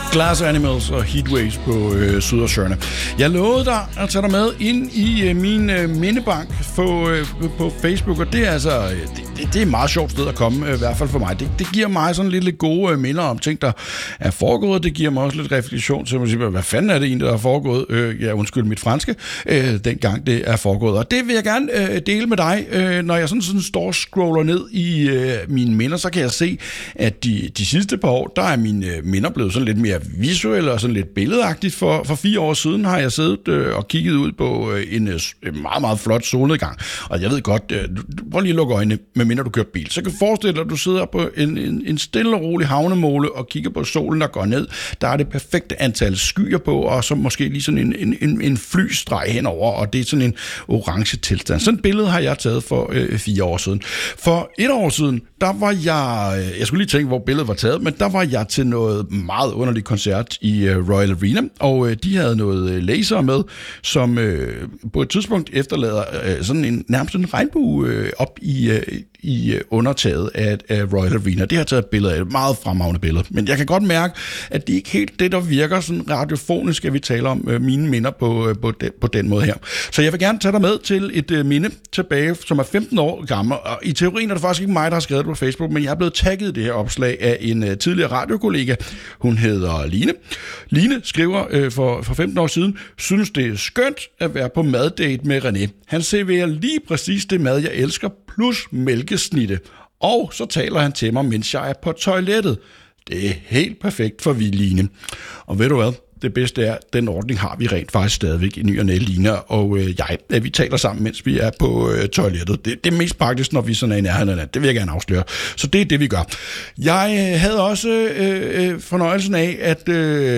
Glass Animals og Heatwaves på Sydersøerne. Jeg lovede dig at tage dig med ind i min mindebank på Facebook, og det er altså det er et meget sjovt sted at komme, i hvert fald for mig. Det giver mig sådan lidt gode minder om ting, der er foregået. Det giver mig også lidt refleksion til at sige, hvad fanden er det egentlig, der er foregået? Undskyld mit franske, dengang det er foregået. Og det vil jeg gerne dele med dig. Når jeg sådan står og scroller ned i mine minder, så kan jeg se, at de sidste par år, der er mine minder blevet sådan lidt mere visuelle og sådan lidt billedagtigt. For 4 år siden har jeg siddet og kigget ud på en meget, meget flot solnedgang. Og jeg ved godt, prøv lige at lukke øjnene, medmindre du kører bil. Så kan du forestille dig, at du sidder på en stille og rolig havnemåle og kigger på solen, der går ned. Der er det perfekte antal skyer på, og så måske lige sådan en flystreg henover, og det er sådan en orange tilstand. Sådan et billede har jeg taget for 4 år siden. For 1 år siden, der var jeg skulle lige tænke, hvor billedet var taget, men der var jeg til noget meget underligt koncert i Royal Arena, og de havde noget laser med, som på et tidspunkt efterlader sådan nærmest en regnbue op i undertaget af Royal Arena. Det har taget et billede af et meget fremragende billede, men jeg kan godt mærke, at det ikke helt det, der virker sådan radiofonisk, at vi taler om mine minder på den måde her. Så jeg vil gerne tage dig med til et minde tilbage, som er 15 år gammel, og i teorien er det faktisk ikke mig, der har skrevet det på Facebook, men jeg er blevet tagget det her opslag af en tidligere radiokollega. Hun hedder Line. Line skriver for 15 år siden, synes det er skønt at være på maddate med René. Han serverer lige præcis det mad, jeg elsker, plus mælkesnitte. Og så taler han til mig, mens jeg er på toilettet. Det er helt perfekt for vi, Line. Og ved du hvad? Det bedste er, den ordning har vi rent faktisk stadigvæk i ny og næ, Line og jeg. Vi taler sammen, mens vi er på toilettet. Det er mest praktisk, når vi sådan er i nærheden af det. Det vil jeg gerne afsløre. Så det er det, vi gør. Jeg havde også fornøjelsen af, at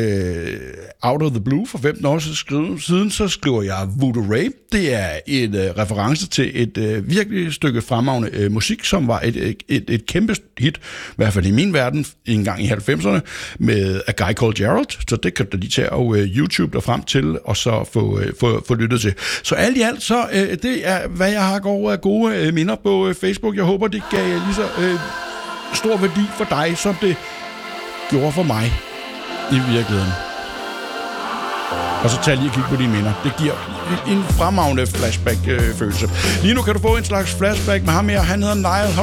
Out of the Blue for 15 år siden, så skriver jeg Voodoo Ray. Det er et reference til et virkelig stykke fremragende musik, som var et kæmpe hit, i hvert fald i min verden, en gang i 90'erne, med A Guy Called Gerald. Så det kan du lige tage og YouTube der frem til, og så få lyttet til. Så alt i alt, så det er, hvad jeg har gode minder på Facebook. Jeg håber, det gav lige så stor værdi for dig, som det gjorde for mig i virkeligheden. Og så tag lige og kig på dine minder. Det giver en fremragende flashback-følelse. Lige nu kan du få en slags flashback med ham her. Han hedder Niall